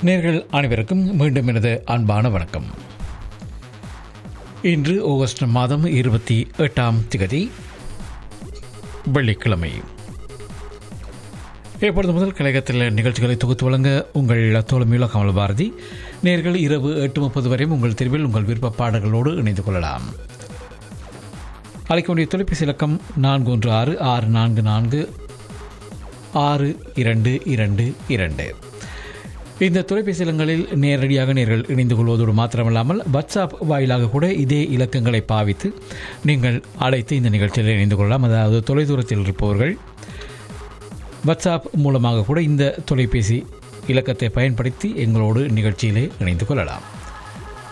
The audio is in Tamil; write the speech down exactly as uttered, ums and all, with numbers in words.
நேர்கள் அனைவருக்கும் மீண்டும் எனது அன்பான வணக்கம். இன்று ஆகஸ்ட் மாதம் இருபத்தி எட்டாம் திகதி வெள்ளிக்கிழமை. எப்பொழுது முதல் கலையகத்தில் நிகழ்ச்சிகளை தொகுத்து வழங்க உங்கள் தோழமையுள்ள கமல் பாரதி. நேர்கள் இரவு எட்டு முப்பது வரையும் உங்கள் தெருவில் உங்கள் விருப்ப பாடல்களோடு இணைந்து கொள்ளலாம். அழைக்க வேண்டிய தொலைபேசி இலக்கம் நான்கு ஒன்று ஆறு ஆறு நான்கு நான்கு ஆறு இரண்டு இரண்டு இரண்டு. இந்த தொலைபேசி இலங்களில் நேரடியாக நேர்கள் இணைந்து கொள்வதோடு மாத்திரமல்லாமல் வாட்ஸ்அப் வாயிலாக கூட இதே இலக்கங்களை பாவித்து நீங்கள் அழைத்து இந்த நிகழ்ச்சியில் இணைந்து கொள்ளலாம். அதாவது தொலைதூரத்தில் இருப்பவர்கள் வாட்ஸ்அப் மூலமாக கூட இந்த தொலைபேசி இலக்கத்தை பயன்படுத்தி எங்களோடு நிகழ்ச்சியிலே இணைந்து கொள்ளலாம்.